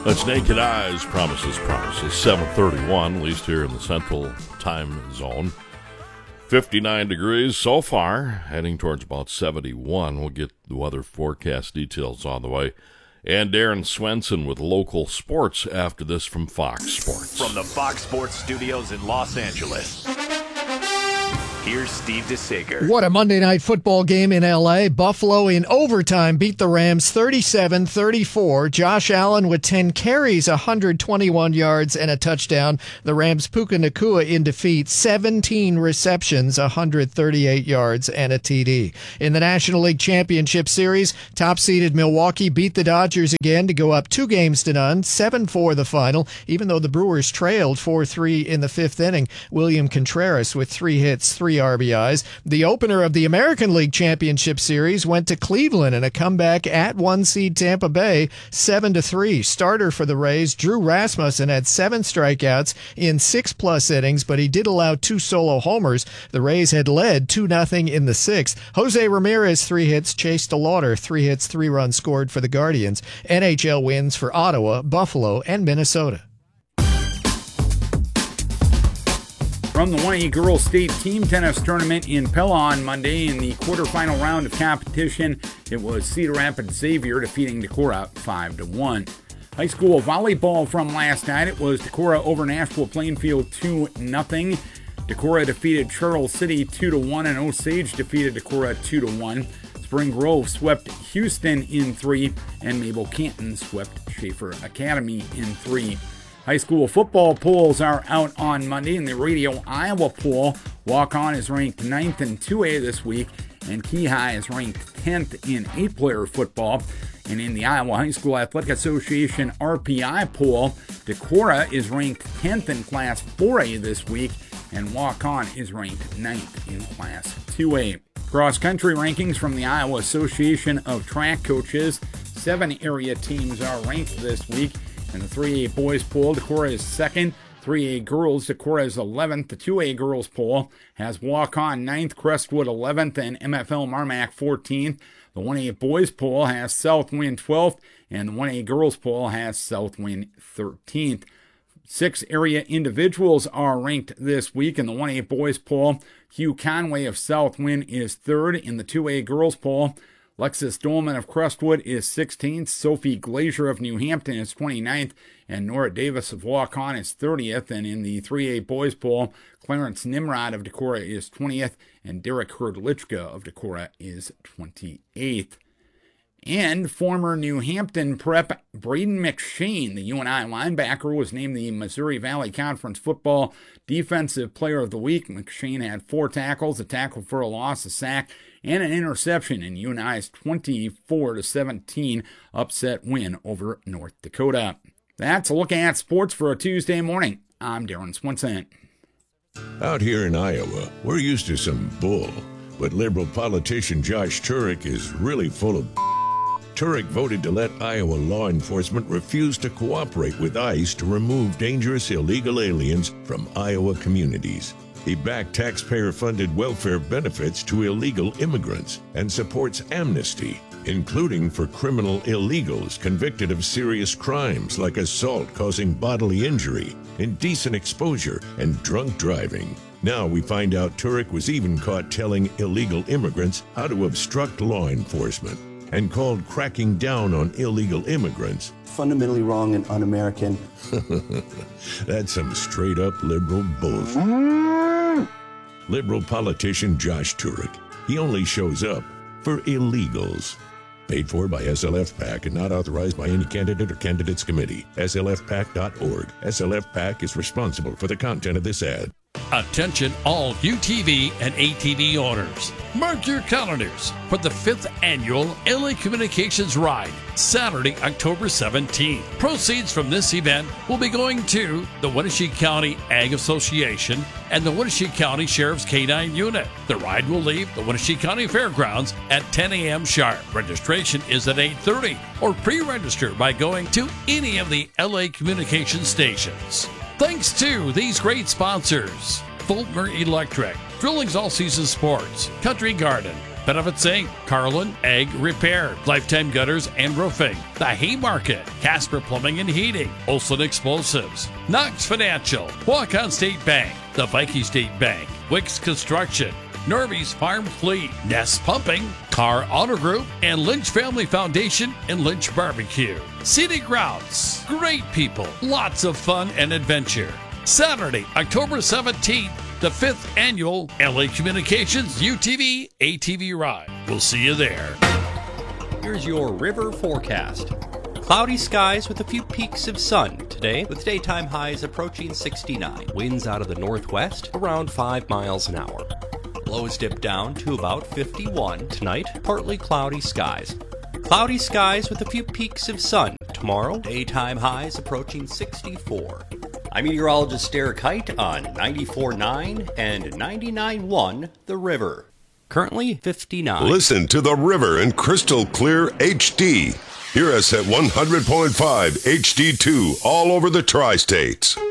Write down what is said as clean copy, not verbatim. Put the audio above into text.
That's Naked Eyes, Promises. 7:31, at least here in the central time zone. 59 degrees so far, heading towards about 71. We'll get the weather forecast details on the way. And Darren Swenson with local sports after this from Fox Sports. From the Fox Sports studios in Los Angeles, here's Steve DeSager. What a Monday night football game in L.A. Buffalo in overtime beat the Rams 37-34. Josh Allen with 10 carries, 121 yards, and a touchdown. The Rams' Puka Nacua in defeat, 17 receptions, 138 yards, and a TD. In the National League Championship Series, top-seeded Milwaukee beat the Dodgers again to go up 2-0, 7-4 the final, even though the Brewers trailed 4-3 in the fifth inning. William Contreras with 3 hits, 3 RBIs. The opener of the American League Championship Series went to Cleveland in a comeback at 1-seed Tampa Bay, 7-3. Starter for the Rays, Drew Rasmussen, had 7 strikeouts in 6+ innings, but he did allow 2 solo homers. The Rays had led 2-0 in the 6th. Jose Ramirez, 3 hits. Chase DeLauder, 3 hits, 3 runs scored for the Guardians. NHL wins for Ottawa, Buffalo, and Minnesota. From the 1A Girls State Team Tennis Tournament in Pella on Monday in the quarterfinal round of competition, it was Cedar Rapids Xavier defeating Decorah 5-1. High school volleyball from last night, it was Decorah over Nashville Plainfield 2-0. Decorah defeated Charles City 2-1, and Osage defeated Decorah 2-1. Spring Grove swept Houston in 3, and Mabel Canton swept Schaefer Academy in 3. High school football polls are out on Monday. In the Radio Iowa poll, Walk-On is ranked 9th in 2A this week, and Key High is ranked 10th in 8-player football. And in the Iowa High School Athletic Association RPI poll, Decorah is ranked 10th in Class 4A this week, and Walk-On is ranked 9th in Class 2A. Cross-country rankings from the Iowa Association of Track Coaches. 7 area teams are ranked this week. In the 3A boys poll, Decorah is 2nd. 3A girls, Decorah is 11th. The 2A girls poll has Walk-On 9th, Crestwood 11th, and MFL Marmac 14th. The 1A boys poll has Southwind 12th, and the 1A girls poll has Southwind 13th. 6 area individuals are ranked this week in the 1A boys poll. Hugh Conway of Southwind is 3rd. In the 2A girls poll, Lexus Dolman of Crestwood is 16th, Sophie Glazier of New Hampton is 29th, and Nora Davis of Walk-On is 30th. And in the 3A boys poll, Clarence Nimrod of Decorah is 20th, and Derek Hurdlichka of Decorah is 28th. And former New Hampton prep Braden McShane, the UNI linebacker, was named the Missouri Valley Conference Football Defensive Player of the Week. McShane had 4 tackles, a tackle for a loss, a sack, and an interception in UNI's 24-17 upset win over North Dakota. That's a look at sports for a Tuesday morning. I'm Darren Swenson. Out here in Iowa, we're used to some bull, but liberal politician Josh Turek is really full of Turek voted to let Iowa law enforcement refuse to cooperate with ICE to remove dangerous illegal aliens from Iowa communities. He backed taxpayer-funded welfare benefits to illegal immigrants and supports amnesty, including for criminal illegals convicted of serious crimes like assault causing bodily injury, indecent exposure, and drunk driving. Now we find out Turek was even caught telling illegal immigrants how to obstruct law enforcement and called cracking down on illegal immigrants fundamentally wrong and un-American. That's some straight-up liberal bullshit. Liberal politician Josh Turek. He only shows up for illegals. Paid for by SLF PAC and not authorized by any candidate or candidates committee. SLFPAC.org. SLF PAC is responsible for the content of this ad. Attention all UTV and ATV owners. Mark your calendars for the 5th annual LA Communications Ride, Saturday, October 17th. Proceeds from this event will be going to the Wenatchee County Ag Association and the Wenatchee County Sheriff's K-9 Unit. The ride will leave the Wenatchee County Fairgrounds at 10 a.m. sharp. Registration is at 8:30 or pre-register by going to any of the LA Communications stations. Thanks to these great sponsors: Fulmer Electric, Drilling's All Season Sports, Country Garden, Benefits Inc., Carlin Egg Repair, Lifetime Gutters and Roofing, The Haymarket, Casper Plumbing and Heating, Olson Explosives, Knox Financial, Waukon State Bank, the Viking State Bank, Wicks Construction, Norby's Farm Fleet, Nest Pumping, Carr Auto Group, and Lynch Family Foundation and Lynch Barbecue. Scenic Routes, great people, lots of fun and adventure. Saturday, October 17th, the 5th annual LA Communications UTV ATV Ride. We'll see you there. Here's your river forecast. Cloudy skies with a few peaks of sun today, with daytime highs approaching 69. Winds out of the northwest around 5 miles an hour. Lows dip down to about 51 tonight. Partly cloudy skies. Cloudy skies with a few peaks of sun tomorrow. Daytime highs approaching 64. I'm meteorologist Derek Height on 94.9 and 99.1 The River. Currently 59. Listen to The River in crystal clear HD. Hear us at 100.5 HD2 all over the tri-states.